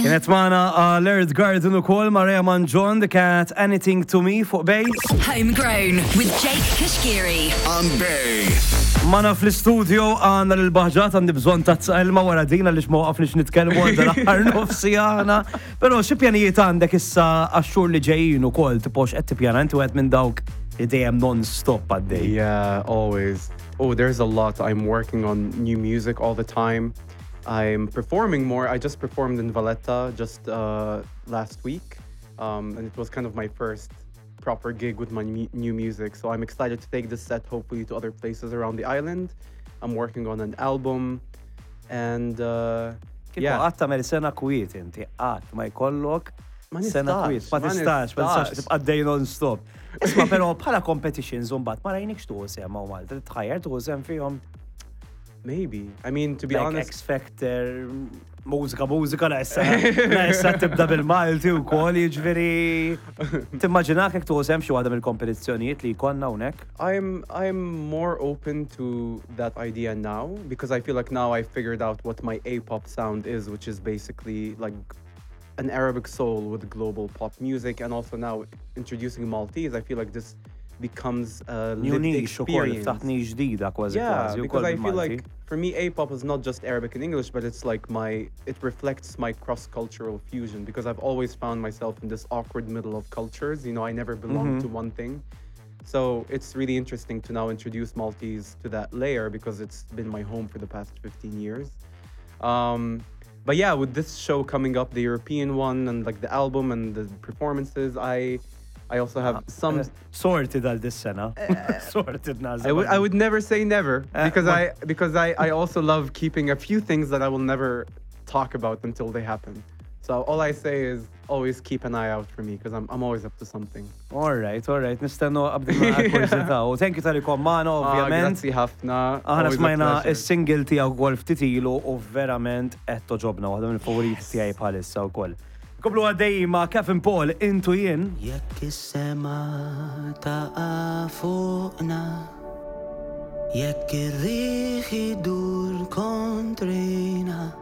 Kienet maħna Laird Garden u kol Maria Manjon, the cat Anything to Me fuq Bej. Homegrown with Jake Kashgiri on Bej. Mana fl-studio għanna l-bahġat għandi bżon ta' t-salma wara dina li xmawqaf li x-nitkelmu għanda l-ħar nofsi għana. Pero xie pjanijiet għandek issa għaxxur li ġejjin u kol, tipox għed t-pjana, inti għed minn dawk id-dajem non-stop għaddej. Yeah, always. Oh, there's a lot. I'm working on new music all the time. I'm performing more. I just performed in Valletta just last week. And it was kind of my first proper gig with my new music. So I'm excited to take this set hopefully to other places around the island. I'm working on an album. And yeah. Għatta meli sena kwiet inti, ma jkollok sena kwiet. Ma tistax tibqaddej non-stop. Isma, pero bħala competitions unbat, ma rajnikx tuħsem ma' Malta, tħajjar tuħsem fihom. Maybe. I mean, to be like honest... X Factor, mużika la issa tibda bil-Malti u kol, jiġveri. Timmaġinak jek tuħsem xi waħda mill-kompetizzjonijiet li jkollna hawnhekk? I'm more open to that idea now, because I feel like now I figured out what my A-pop sound is, which is basically like an Arabic soul with global pop music, and also now introducing Maltese, I feel like this becomes a lived experience. Yeah, because I feel like for me A-pop is not just Arabic and English, but it's like it reflects my cross-cultural fusion, because I've always found myself in this awkward middle of cultures. You know, I never belonged to one thing. So it's really interesting to now introduce Maltese to that layer, because it's been my home for the past 15 years. But yeah, with this show coming up, the European one, and like the album and the performances, I also have some... Sorted għal dis-sena. Sorted nażel. I would never say never, because I also love keeping a few things that I will never talk about until they happen. So all I say is always keep an eye out for me, because I'm always up to something. All right. Nistennu qabdi ma' kurzitaw. Thank you tal-li kommana, ovvjament. Grazzi ħafna. Aħna smajna il-single tijaw għol ftitilu u verament etto ġobna, waħda minn favoriti tijaj bħalissa u koll. Kublu għaddej ma' Kevin Paul, intu jien. Jekk is-sema taqa' fuqna, jekk ir-riħ idur kontrina,